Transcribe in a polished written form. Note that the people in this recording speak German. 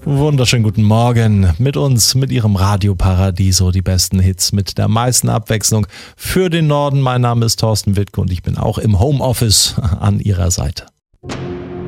Wunderschönen guten Morgen mit uns, mit Ihrem Radio Paradiso, die besten Hits mit der meisten Abwechslung für den Norden. Mein Name ist Thorsten Wittke und ich bin auch im Homeoffice an Ihrer Seite.